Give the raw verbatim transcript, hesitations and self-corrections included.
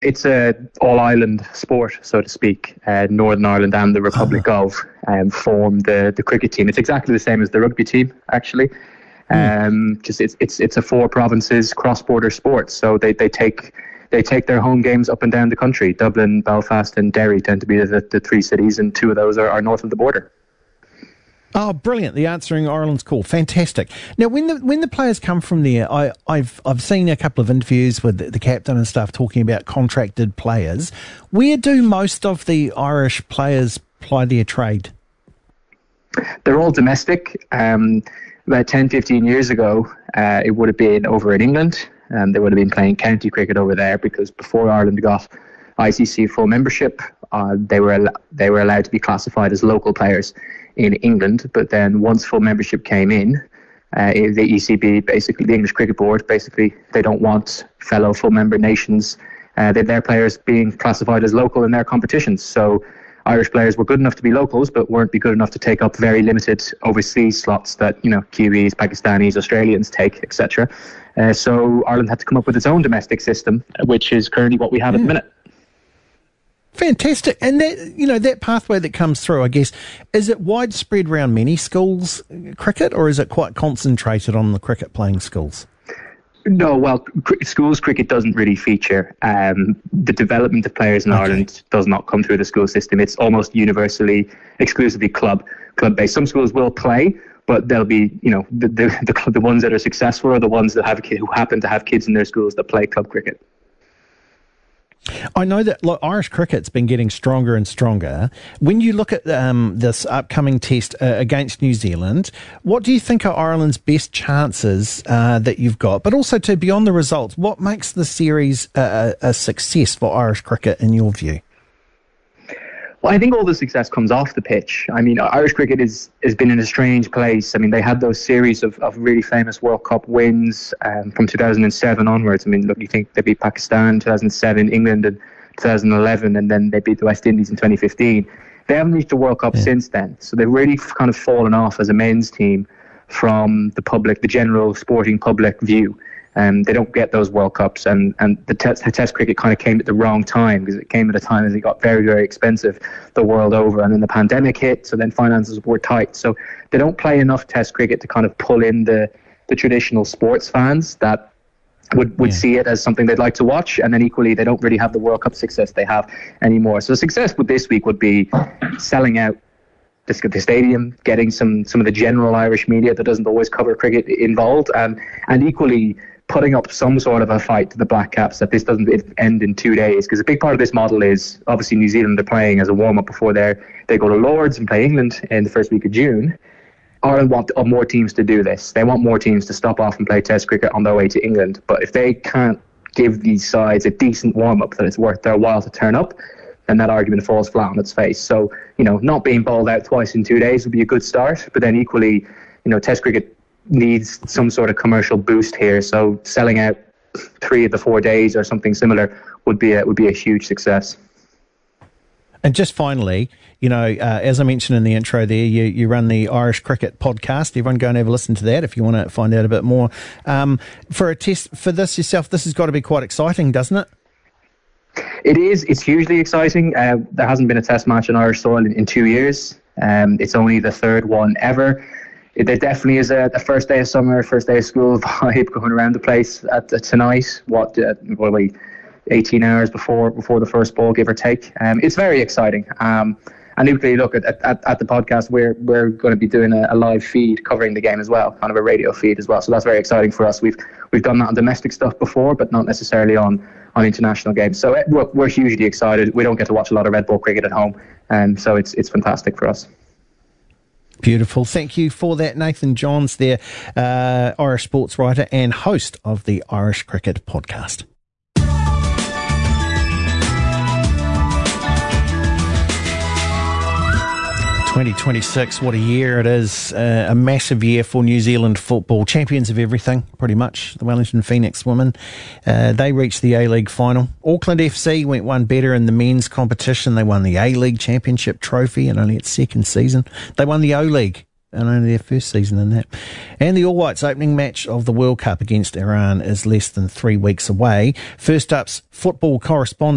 It's a all-island sport, so to speak. Uh, Northern Ireland and the Republic uh-huh. of um, form the, the cricket team. It's exactly the same as the rugby team, actually. Mm. Um, just it's it's it's a four provinces cross-border sport, so they, they take they take their home games up and down the country. Dublin, Belfast, and Derry tend to be the, the three cities, and two of those are, are north of the border. Oh, brilliant! The Answering Ireland's call, fantastic. Now, when the when the players come from there, I, I've I've seen a couple of interviews with the, the captain and stuff talking about contracted players. Where do most of the Irish players ply their trade? They're all domestic. Um, about ten, fifteen years ago, uh, it would have been over in England, and they would have been playing county cricket over there, because before Ireland got I C C full membership, uh, they were al- they were allowed to be classified as local players in England. But then once full membership came in, uh, the E C B, basically the English Cricket Board, basically they don't want fellow full member nations, uh, their players being classified as local in their competitions. So Irish players were good enough to be locals, but weren't be good enough to take up very limited overseas slots that, you know, Kiwis, Pakistanis, Australians take, et cetera. Uh, so Ireland had to come up with its own domestic system, which is currently what we have yeah. at the minute. Fantastic. And that, you know, that pathway that comes through, I guess, is it widespread around many schools, cricket, or is it quite concentrated on the cricket playing schools? No, well, cr- schools cricket doesn't really feature. Um, the development of players in okay. Ireland does not come through the school system. It's almost universally, exclusively club, club-based. Some schools will play, but they'll be, you know, the the, the, the ones that are successful are the ones that have a kid, who happen to have kids in their schools that play club cricket. I know that look, Irish cricket's been getting stronger and stronger. When you look at um, this upcoming test uh, against New Zealand, what do you think are Ireland's best chances uh, that you've got? But also, to beyond the results, what makes the series a, a success for Irish cricket in your view? Well, I think all the success comes off the pitch. I mean, Irish cricket is, has been in a strange place. I mean, they had those series of, of really famous World Cup wins um, from two thousand seven onwards. I mean, look, you think they beat Pakistan in two thousand seven, England in two thousand eleven, and then they beat the West Indies in twenty fifteen. They haven't reached a World Cup yeah. since then. So they've really kind of fallen off as a men's team from the public, the general sporting public view. Um, they don't get those World Cups, and, and the, test, the test cricket kind of came at the wrong time, because it came at a time as it got very, very expensive the world over, and then the pandemic hit, so then finances were tight. So they don't play enough test cricket to kind of pull in the, the traditional sports fans that would, would yeah. see it as something they'd like to watch, and then equally they don't really have the World Cup success they have anymore. So success with this week would be selling out the, the stadium, getting some, some of the general Irish media that doesn't always cover cricket involved, and, and equally putting up some sort of a fight to the Black Caps that this doesn't end in two days. Because a big part of this model is, obviously, New Zealand are playing as a warm-up before they they go to Lords and play England in the first week of June. Ireland want more teams to do this. They want more teams to stop off and play Test cricket on their way to England. But if they can't give these sides a decent warm-up that it's worth their while to turn up, then that argument falls flat on its face. So, you know, not being bowled out twice in two days would be a good start. But then equally, you know, Test cricket needs some sort of commercial boost here, so selling out three of the four days or something similar would be a, would be a huge success. And just finally, you know, uh, as I mentioned in the intro there, you, you run the Irish Cricket podcast. Everyone go and have a listen to that if you want to find out a bit more. Um, for a test for this yourself, this has got to be quite exciting, doesn't it? It is. It's hugely exciting. Uh, there hasn't been a test match on Irish soil in, in two years. Um, it's only the third one ever. It, there definitely is a, a first day of summer, first day of school vibe going around the place at, at tonight. What, uh, what are we, eighteen hours before before the first ball, give or take. Um, it's very exciting. Um, and equally, look at, at at the podcast, we're we're going to be doing a, a live feed covering the game as well, kind of a radio feed as well. So that's very exciting for us. We've we've done that on domestic stuff before, but not necessarily on, on international games. So it, we're, we're hugely excited. We don't get to watch a lot of red ball cricket at home, and so it's it's fantastic for us. Beautiful. Thank you for that, Nathan Johns there, uh, Irish sports writer and host of the Irish Cricket Podcast. twenty twenty-six, what a year it is. Uh, a massive year for New Zealand football. Champions of everything, pretty much. The Wellington Phoenix women. Uh, they reached the A-League final. Auckland F C went one better in the men's competition. They won the A-League Championship trophy in only its second season. They won the O-League in only their first season in that. And the All Whites opening match of the World Cup against Iran is less than three weeks away. First up's football correspondent